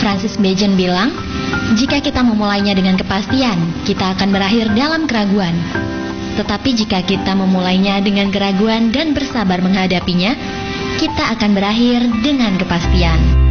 Francis Bacon bilang, jika kita memulainya dengan kepastian, kita akan berakhir dalam keraguan. Tetapi jika kita memulainya dengan keraguan dan bersabar menghadapinya, kita akan berakhir dengan kepastian.